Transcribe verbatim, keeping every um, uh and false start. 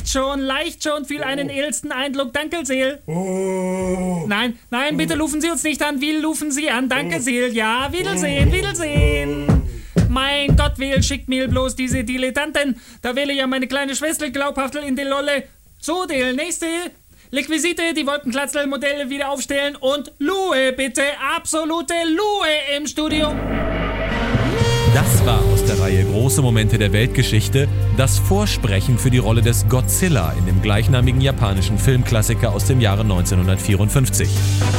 leicht schon, leicht schon für einen ersten Eindruck. Danke, Seel. Oh. Nein, nein, bitte rufen Sie uns nicht an. Wie rufen Sie an? Danke, Seel. Ja, Wiedersehen, Wiedersehen. Mein Gott, Will, schickt mir bloß diese Dilettanten. Da wähle ja meine kleine Schwester glaubhaftel in die Lolle. So, der nächste. Liquisite, die Wolkenklatzel-Modelle wieder aufstellen und Lue, bitte. Absolute Lue im Studio. Das war aus der Reihe Große Momente der Weltgeschichte das Vorsprechen für die Rolle des Godzilla in dem gleichnamigen japanischen Filmklassiker aus dem Jahre neunzehnhundertvierundfünfzig.